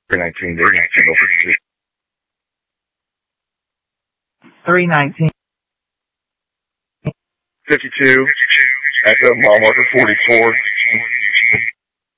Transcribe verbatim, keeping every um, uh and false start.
three nineteen, signal fifty-two. three nineteen. fifty-two, Echo, mile marker forty-four.